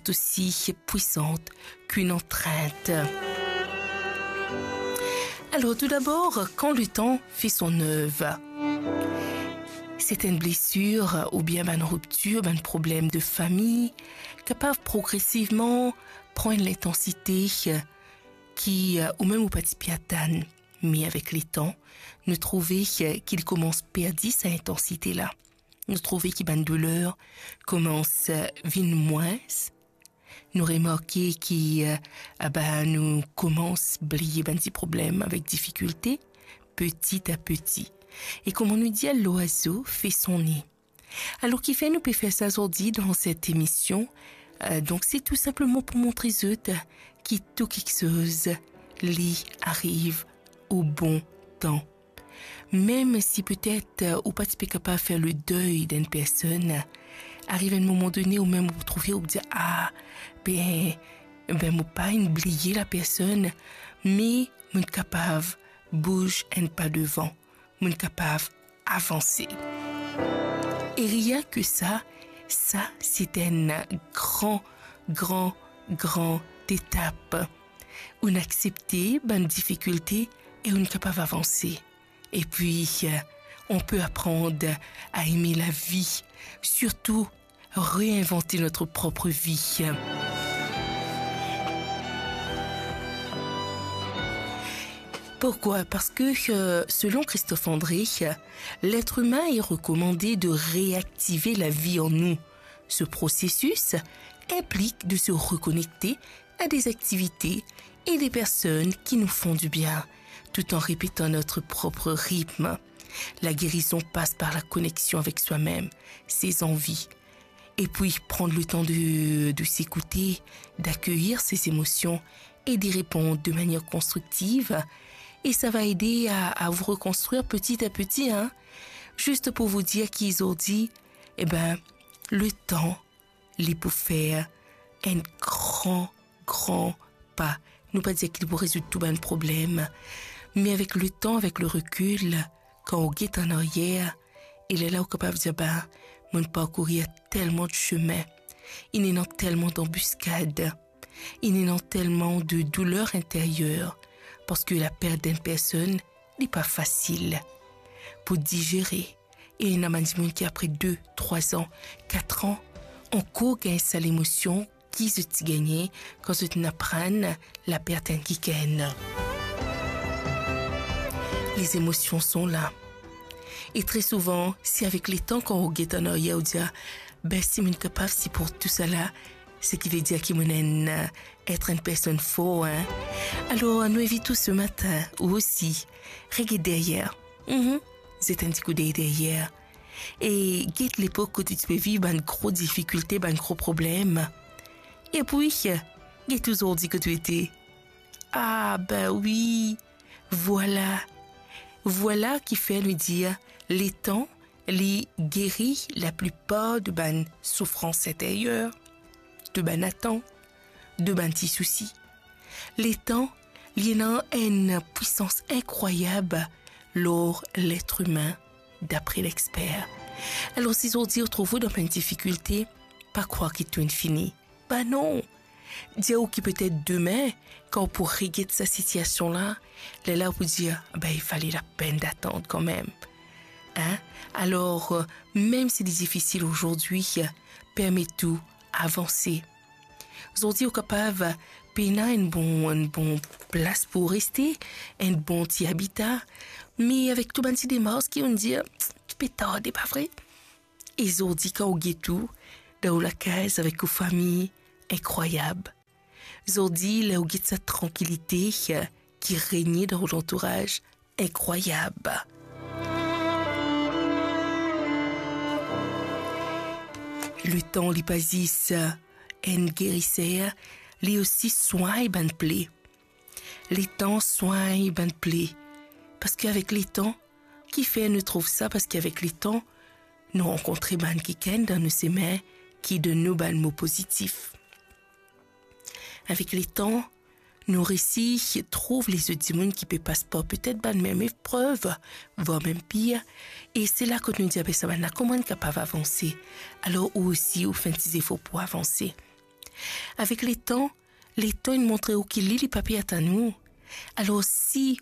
sont aussi puissantes qu'une entrainte. Alors tout d'abord, quand le temps fait son œuvre, c'est une blessure ou bien une rupture, un problème de famille, capable progressivement prendre l'intensité qui, ou même au petit piatane. Mais avec les temps, nous trouvons qu'il commence à perdre sa intensité-là. Nous trouvons qu'il y a une douleur commence à venir moins. Nous remarquons qu'il nous commence à oublier des problèmes avec difficulté, petit à petit. Et comme on nous dit, l'oiseau fait son nid. Alors, qui fait nous peut faire ça aujourd'hui dans cette émission? Donc, c'est tout simplement pour montrer qui tout quelque chose lui arrive au bon temps. Même si peut-être ou pas capable de faire le deuil d'une personne, arrive à un moment donné où même vous trouvez ou vous dites moi pas oublier la personne, mais vous êtes capable bouge un pas devant, vous êtes capable avancer. Et rien que ça c'est une grande étape. On accepte une difficulté et on est capable d'avancer. Et puis, on peut apprendre à aimer la vie, surtout réinventer notre propre vie. Pourquoi? Parce que, selon Christophe André, l'être humain est recommandé de réactiver la vie en nous. Ce processus implique de se reconnecter à des activités et des personnes qui nous font du bien, tout en répétant notre propre rythme. La guérison passe par la connexion avec soi-même, ses envies, et puis prendre le temps de s'écouter, d'accueillir ses émotions et d'y répondre de manière constructive. Et ça va aider à vous reconstruire petit à petit. Juste pour vous dire qu'ils ont dit, le temps les peut faire un grand pas. Nous pas dire qu'il vous résoudre tout un problème, mais avec le temps, avec le recul, quand on guette en arrière, il est là où capable de dire, mon parcourir tellement de chemin, il y a tellement d'embuscades, il y a tellement de douleurs intérieures, parce que la perte d'une personne n'est pas facile pour digérer. Et il y a des gens qui après 2, 3 ans, 4 ans, encore gagne ça l'émotion qui se gagne quand tu apprends la perte d'un week-end. Les émotions sont là. Et très souvent, c'est avec les temps qu'on regarde en arrière, on dit, si je suis capable, si pour tout ça là, ce qui veut dire qu'il me être une personne forte. Alors, nous évitons ce matin, ou aussi, regardez derrière. C'est un petit coup d'œil derrière. Et guette l'époque où tu peux vivre une grosse difficulté, un gros problème. Et puis, guette toujours dit que tu étais. Oui, voilà qui fait nous dire, les temps, les guérit la plupart de ban souffrances intérieures, de ban attentes, de ban petits soucis. Les temps, il y a une puissance incroyable lors l'être humain, d'après l'expert. Alors, si on dit, retrouve-vous dans une difficulté, pas croire qu'il est fini. Non. Dire qui peut-être demain, quand on pourrait régler sa situation-là, là pour dire, il fallait la peine d'attendre quand même. Alors, même si c'est difficile aujourd'hui, permet tout avancer. Aujourd'hui, on est capable de une bonne place pour rester, un bon petit habitat, mais avec tout le petit démarche qui on dit, tu peux tarder, pas vrai? Et aujourd'hui, quand on guette tout, dans la case avec une famille incroyable. Aujourd'hui, là où guette cette tranquillité qui régnait dans l'entourage incroyable. Le temps li pasis en guérisseur, li aussi soigne ban plaie. Les temps soignent ban plaie. Parce qu'avec les temps, qui fait nous trouve ça? Parce qu'avec les temps, nous rencontrons ban quelqu'un dans nos semaines qui donne nous ban mots positifs. Avec les temps, nos récits trouvent les autres monde qui ne passent pas peut-être ban même épreuve, voire même pire. Et c'est là que nous disons, ça va comment capable d'avancer. Alors aussi, au fin des efforts pour avancer. avec les temps, ils montrent qu'il lit les papiers à nous. Alors si